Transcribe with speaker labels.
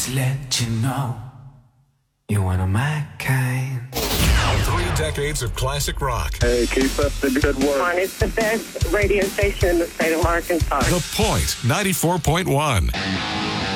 Speaker 1: To let you know you're one of my kind.
Speaker 2: 3 decades of classic rock.
Speaker 3: Hey, keep up the good work.
Speaker 4: It's the best radio station in the state of Arkansas.
Speaker 2: The Point 94.1.